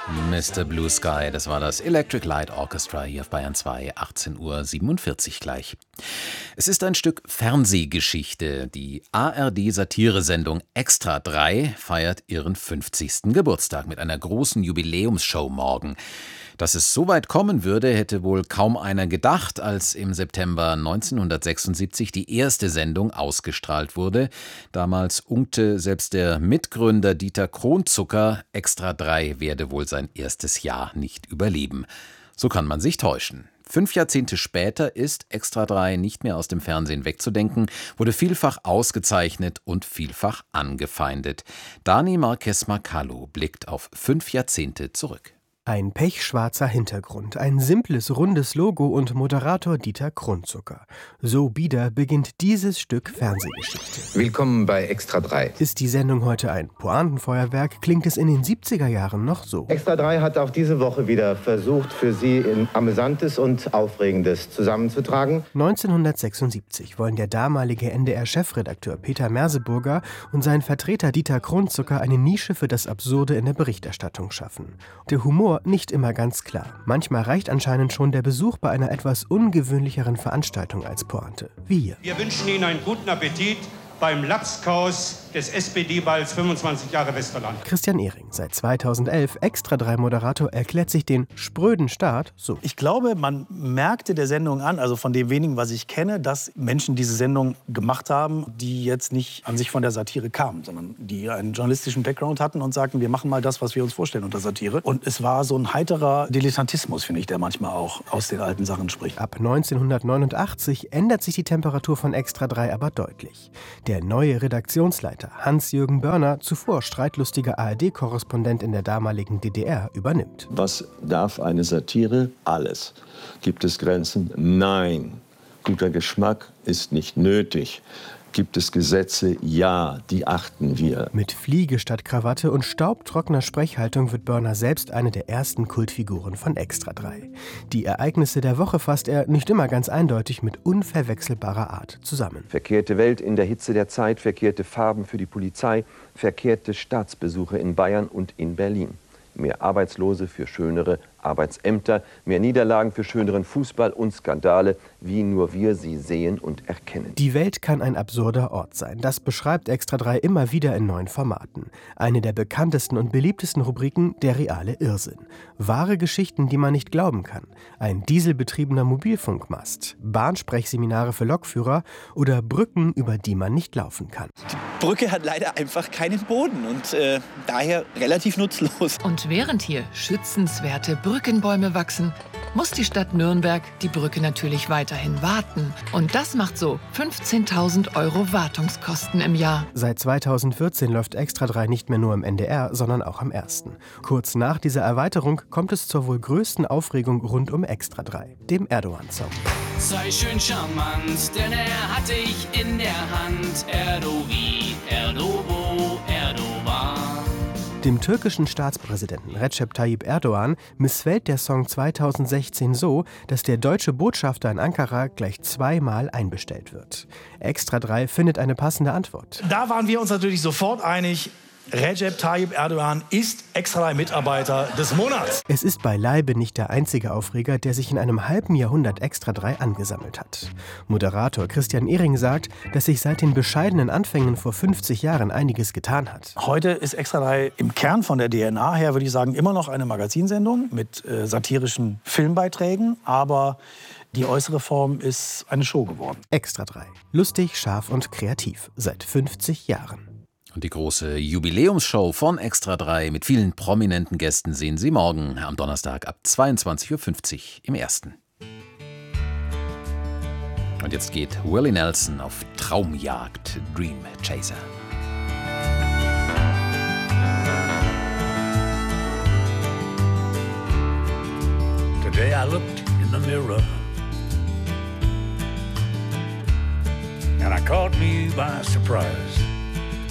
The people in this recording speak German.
Mr. Blue Sky, das war das Electric Light Orchestra hier auf Bayern 2, 18:47 Uhr gleich. Es ist ein Stück Fernsehgeschichte. Die ARD-Satiresendung Extra 3 feiert ihren 50. Geburtstag mit einer großen Jubiläumsshow morgen. Dass es so weit kommen würde, hätte wohl kaum einer gedacht, als im September 1976 die erste Sendung ausgestrahlt wurde. Damals unkte selbst der Mitgründer Dieter Kronzucker, Extra 3 werde wohl sein erstes Jahr nicht überleben. So kann man sich täuschen. 5 Jahrzehnte später ist Extra 3 nicht mehr aus dem Fernsehen wegzudenken, wurde vielfach ausgezeichnet und vielfach angefeindet. Dani Marquez Macallo blickt auf 5 Jahrzehnte zurück. Ein pechschwarzer Hintergrund, ein simples, rundes Logo und Moderator Dieter Kronzucker. So bieder beginnt dieses Stück Fernsehgeschichte. Willkommen bei Extra 3. Ist die Sendung heute ein Pointenfeuerwerk, klingt es in den 70er Jahren noch so. Extra 3 hat auch diese Woche wieder versucht, für Sie Amüsantes und Aufregendes zusammenzutragen. 1976 wollen der damalige NDR-Chefredakteur Peter Merseburger und sein Vertreter Dieter Kronzucker eine Nische für das Absurde in der Berichterstattung schaffen. Der Humor nicht immer ganz klar. Manchmal reicht anscheinend schon der Besuch bei einer etwas ungewöhnlicheren Veranstaltung als Pointe. Wie hier. Wir wünschen Ihnen einen guten Appetit beim Lapskaus des SPD-Balls 25 Jahre Westerland. Christian Ehring, seit 2011 Extra 3 Moderator, erklärt sich den spröden Start so. Ich glaube, man merkte der Sendung an, also von dem wenigen, was ich kenne, dass Menschen diese Sendung gemacht haben, die jetzt nicht an sich von der Satire kamen, sondern die einen journalistischen Background hatten und sagten, wir machen mal das, was wir uns vorstellen unter Satire. Und es war so ein heiterer Dilettantismus, finde ich, der manchmal auch aus den alten Sachen spricht. Ab 1989 ändert sich die Temperatur von Extra 3 aber deutlich. Der neue Redaktionsleiter Hans-Jürgen Börner, zuvor streitlustiger ARD-Korrespondent in der damaligen DDR, übernimmt. Was darf eine Satire? Alles. Gibt es Grenzen? Nein. Guter Geschmack ist nicht nötig. Gibt es Gesetze? Ja, die achten wir. Mit Fliege statt Krawatte und staubtrockener Sprechhaltung wird Börner selbst eine der ersten Kultfiguren von Extra 3. Die Ereignisse der Woche fasst er, nicht immer ganz eindeutig, mit unverwechselbarer Art zusammen. Verkehrte Welt in der Hitze der Zeit, verkehrte Farben für die Polizei, verkehrte Staatsbesuche in Bayern und in Berlin. Mehr Arbeitslose für schönere Arbeitsämter, mehr Niederlagen für schöneren Fußball und Skandale, wie nur wir sie sehen und erkennen. Die Welt kann ein absurder Ort sein. Das beschreibt Extra 3 immer wieder in neuen Formaten. Eine der bekanntesten und beliebtesten Rubriken, der reale Irrsinn. Wahre Geschichten, die man nicht glauben kann. Ein dieselbetriebener Mobilfunkmast, Bahnsprechseminare für Lokführer oder Brücken, über die man nicht laufen kann. Die Brücke hat leider einfach keinen Boden und daher relativ nutzlos. Und während hier schützenswerte Brückenbäume wachsen, muss die Stadt Nürnberg die Brücke natürlich weiterhin warten. Und das macht so 15.000 € Wartungskosten im Jahr. Seit 2014 läuft Extra 3 nicht mehr nur im NDR, sondern auch am 1. Kurz nach dieser Erweiterung kommt es zur wohl größten Aufregung rund um Extra 3, dem Erdogan-Song. Sei schön charmant, denn er hat dich in der Hand. Erdogan, Erdobo, Erdogan. Dem türkischen Staatspräsidenten Recep Tayyip Erdogan missfällt der Song 2016 so, dass der deutsche Botschafter in Ankara gleich 2-mal einbestellt wird. Extra 3 findet eine passende Antwort. Da waren wir uns natürlich sofort einig, Recep Tayyip Erdogan ist Extra 3 Mitarbeiter des Monats. Es ist beileibe nicht der einzige Aufreger, der sich in einem halben Jahrhundert Extra 3 angesammelt hat. Moderator Christian Ehring sagt, dass sich seit den bescheidenen Anfängen vor 50 Jahren einiges getan hat. Heute ist Extra 3 im Kern von der DNA her, würde ich sagen, immer noch eine Magazinsendung mit satirischen Filmbeiträgen, aber die äußere Form ist eine Show geworden. Extra 3. Lustig, scharf und kreativ. Seit 50 Jahren. Und die große Jubiläumsshow von Extra 3 mit vielen prominenten Gästen sehen Sie morgen am Donnerstag ab 22:50 Uhr im 1. Und jetzt geht Willie Nelson auf Traumjagd, Dream Chaser. Today I looked in the mirror and I caught me by surprise.